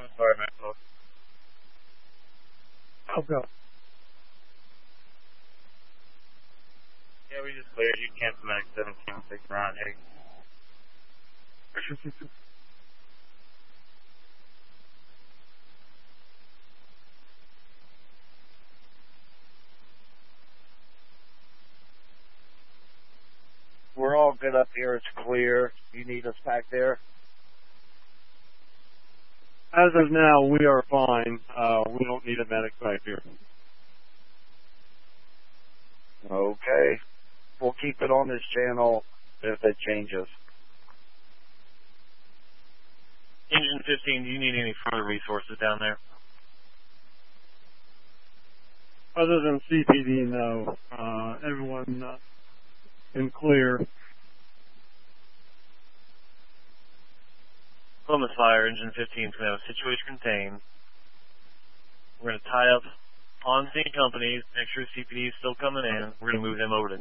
I'm sorry, man. Oh, go. Yeah, we just cleared. You cancel Medic 17 6 round 8. We're all good up here. It's clear. You need us back there? As of now, we are fine. We don't need a medic back here. Okay. We'll keep it on this channel if it changes. Engine 15, do you need any further resources down there? Other than CPD, no. Everyone in clear. Columbus Fire, Engine 15 is going to have a situation contained. We're going to tie up on-scene companies, make sure CPD is still coming in. We're going to move them over to